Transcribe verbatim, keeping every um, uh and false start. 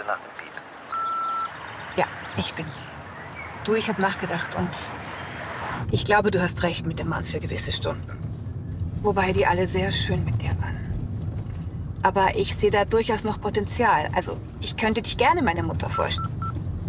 nach dem Piep. Ja, ich bin's. Du, ich habe nachgedacht und ich glaube, du hast recht mit dem Mann für gewisse Stunden. Wobei die alle sehr schön mit dir waren. Aber ich sehe da durchaus noch Potenzial. Also, ich könnte dich gerne meiner Mutter vorstellen.